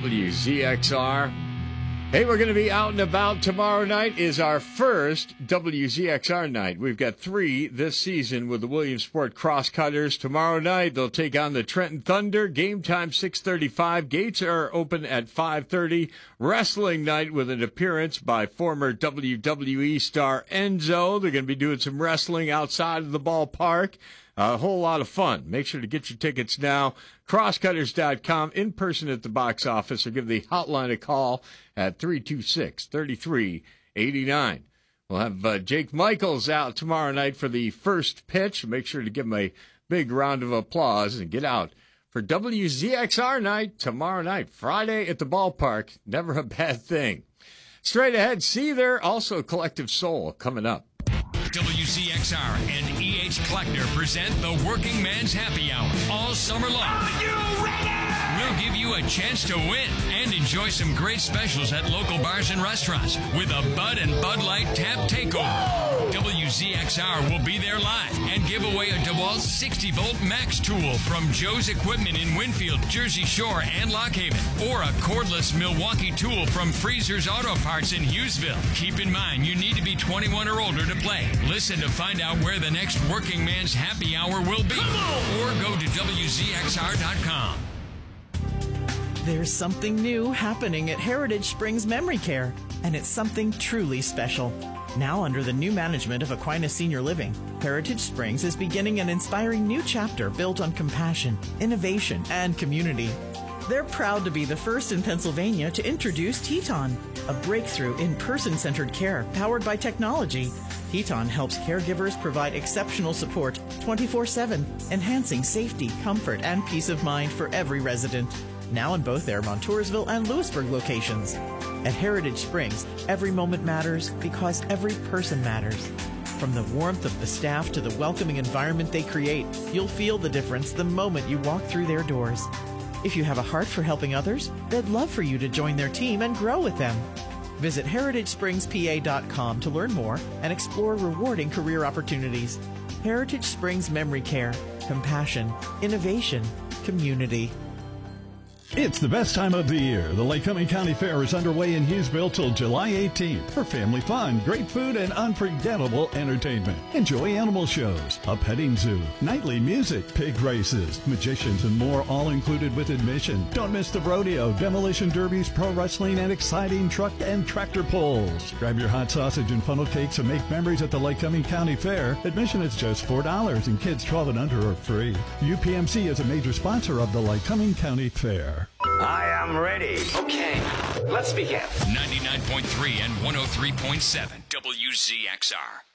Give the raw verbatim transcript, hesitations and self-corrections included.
W Z X R. Hey, we're going to be out and about. Tomorrow night is our first W Z X R night. We've got three this season with the Williamsport Crosscutters. Tomorrow night, they'll take on the Trenton Thunder. Game time, six thirty-five. Gates are open at five thirty. Wrestling night with an appearance by former W W E star Enzo. They're going to be doing some wrestling outside of the ballpark. A whole lot of fun. Make sure to get your tickets now. crosscutters dot com, in person at the box office, or give the hotline a call at three two six, three three eight nine. We'll have uh, Jake Michaels out tomorrow night for the first pitch. Make sure to give him a big round of applause and get out for W Z X R night tomorrow night, Friday at the ballpark. Never a bad thing. Straight ahead, see there, also Collective Soul coming up. W Z X R and E H Kleckner present the Working Man's Happy Hour all summer long. Are you ready? We'll give you a chance to win and enjoy some great specials at local bars and restaurants with a Bud and Bud Light Tap Takeover. W Z X R will be there live and give away a DeWalt sixty volt Max tool from Joe's Equipment in Winfield, Jersey Shore, and Lock Haven, or a cordless Milwaukee tool from Freezer's Auto Parts in Hughesville. Keep in mind, you need to be twenty-one or older to play. Listen to find out where the next Working Man's Happy Hour will be, or go to W Z X R dot com. There's something new happening at Heritage Springs Memory Care, and it's something truly special. Now under the new management of Aquinas Senior Living, Heritage Springs is beginning an inspiring new chapter built on compassion, innovation, and community. They're proud to be the first in Pennsylvania to introduce Teton, a breakthrough in person-centered care powered by technology. Teton helps caregivers provide exceptional support twenty-four seven, enhancing safety, comfort, and peace of mind for every resident. Now in both their Montoursville and Lewisburg locations. At Heritage Springs, every moment matters because every person matters. From the warmth of the staff to the welcoming environment they create, you'll feel the difference the moment you walk through their doors. If you have a heart for helping others, they'd love for you to join their team and grow with them. Visit heritage springs p a dot com to learn more and explore rewarding career opportunities. Heritage Springs Memory Care. Compassion, innovation, community. It's the best time of the year. The Lycoming County Fair is underway in Hughesville till July eighteenth for family fun, great food, and unforgettable entertainment. Enjoy animal shows, a petting zoo, nightly music, pig races, magicians, and more, all included with admission. Don't miss the rodeo, demolition derbies, pro wrestling, and exciting truck and tractor pulls. Grab your hot sausage and funnel cakes and make memories at the Lycoming County Fair. Admission is just four dollars, and kids twelve and under are free. U P M C is a major sponsor of the Lycoming County Fair. I am ready. Okay, let's begin. ninety-nine point three and one oh three point seven W Z X R.